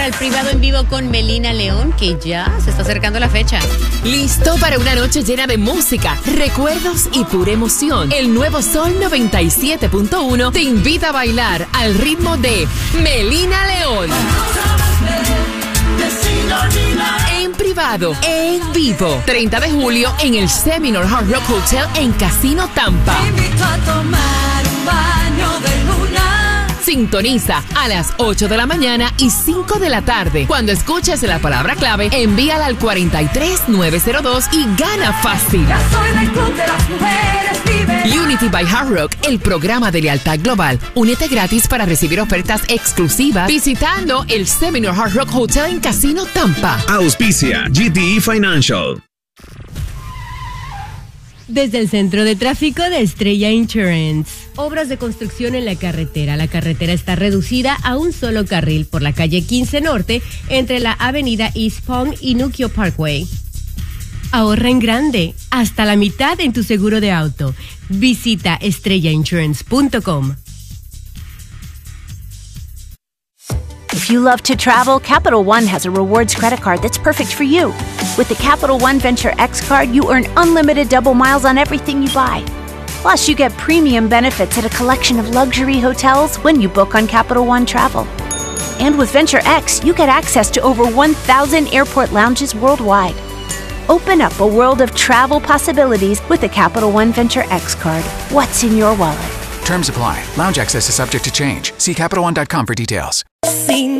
El privado en vivo con Melina León, que ya se está acercando la fecha. ¿Listo para una noche llena de música, recuerdos y pura emoción? El nuevo Sol 97.1 te invita a bailar al ritmo de Melina León. En privado, en vivo. 30 de julio en el Seminole Hard Rock Hotel en Casino Tampa. Te invito a tomar un baño de luna. Sintoniza a las 8 de la mañana y 5 de la tarde. Cuando escuches la palabra clave, envíala al 43902 y gana fácil. Ya soy del club de las mujeres liberadas. Unity by Hard Rock, el programa de lealtad global. Únete gratis para recibir ofertas exclusivas visitando el Seminole Hard Rock Hotel en Casino Tampa. Auspicia GTE Financial. Desde el Centro de Tráfico de Estrella Insurance. Obras de construcción en la carretera. La carretera está reducida a un solo carril por la calle 15 Norte entre la avenida East Palm y Nuquio Parkway. Ahorra en grande, hasta la mitad en tu seguro de auto. Visita estrellainsurance.com. If you love to travel, Capital One has a rewards credit card that's perfect for you. With the Capital One Venture X card, you earn unlimited double miles on everything you buy. Plus, you get premium benefits at a collection of luxury hotels when you book on Capital One Travel. And with Venture X, you get access to over 1,000 airport lounges worldwide. Open up a world of travel possibilities with the Capital One Venture X card. What's in your wallet? Terms apply. Lounge access is subject to change. See CapitalOne.com for details.